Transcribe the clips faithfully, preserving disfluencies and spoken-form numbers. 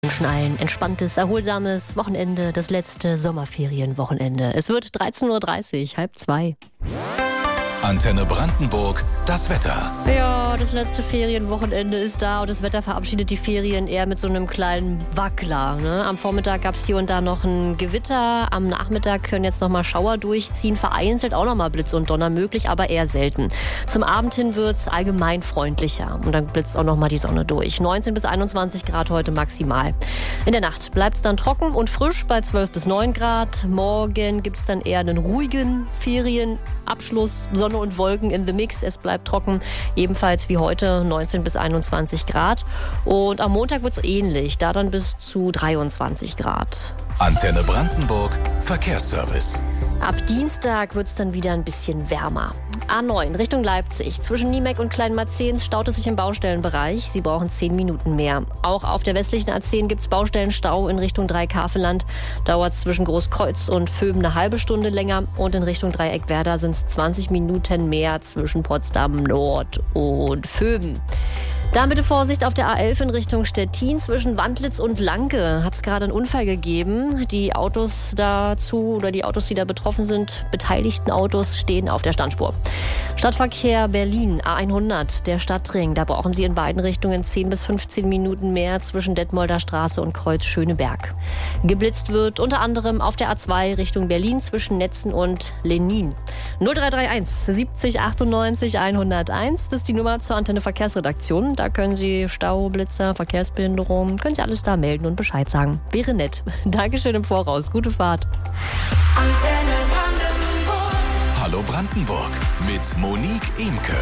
wünschen ein entspanntes, erholsames Wochenende, das letzte Sommerferienwochenende. Es wird dreizehn Uhr dreißig, halb zwei. Antenne Brandenburg, das Wetter. Ja, das letzte Ferienwochenende ist da und das Wetter verabschiedet die Ferien eher mit so einem kleinen Wackler. Ne? Am Vormittag gab es hier und da noch ein Gewitter. Am Nachmittag können jetzt noch mal Schauer durchziehen. Vereinzelt auch noch mal Blitz und Donner möglich, aber eher selten. Zum Abend hin wird es allgemein freundlicher und dann blitzt auch noch mal die Sonne durch. neunzehn bis einundzwanzig Grad heute maximal. In der Nacht bleibt es dann trocken und frisch bei zwölf bis neun Grad. Morgen gibt es dann eher einen ruhigen Ferienabschluss. Sonne und Wolken in the Mix. Es bleibt trocken, ebenfalls wie heute neunzehn bis einundzwanzig Grad. Und am Montag wird es ähnlich, da dann bis zu dreiundzwanzig Grad. Antenne Brandenburg, Verkehrsservice. Ab Dienstag wird es dann wieder ein bisschen wärmer. A neun Richtung Leipzig. Zwischen Niemek und Kleinmarzehns staut es sich im Baustellenbereich. Sie brauchen zehn Minuten mehr. Auch auf der westlichen A zehn gibt es Baustellenstau in Richtung Dreikafelland. Dauert es zwischen Großkreuz und Vöben eine halbe Stunde länger. Und in Richtung Dreieckwerder sind es zwanzig Minuten mehr zwischen Potsdam Nord und Vöben. Da bitte Vorsicht auf der A elf in Richtung Stettin. Zwischen Wandlitz und Lanke hat es gerade einen Unfall gegeben. Die Autos dazu oder die Autos, die da betroffen sind, beteiligten Autos, stehen auf der Standspur. Stadtverkehr Berlin, A hundert, der Stadtring. Da brauchen Sie in beiden Richtungen zehn bis fünfzehn Minuten mehr zwischen Detmolder Straße und Kreuz Schöneberg. Geblitzt wird unter anderem auf der A zwei Richtung Berlin zwischen Netzen und Lenin. null drei drei eins siebzig achtundneunzig hunderteins, das ist die Nummer zur Antenne Verkehrsredaktion. Da können Sie Stau, Blitzer, Verkehrsbehinderung, können Sie alles da melden und Bescheid sagen. Wäre nett. Dankeschön im Voraus. Gute Fahrt. Antenne Brandenburg. Hallo Brandenburg mit Monique Imke.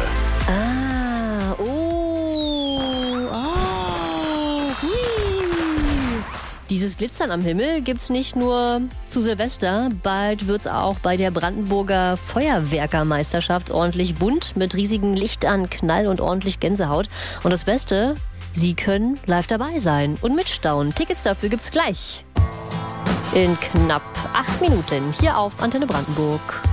Ah, oh, oh, hui. Dieses Glitzern am Himmel gibt's nicht nur zu Silvester. Bald wird's auch bei der Brandenburger Feuerwerkermeisterschaft ordentlich bunt mit riesigen Lichtern, Knall und ordentlich Gänsehaut. Und das Beste, Sie können live dabei sein und mitstaunen. Tickets dafür gibt's gleich in knapp acht Minuten hier auf Antenne Brandenburg.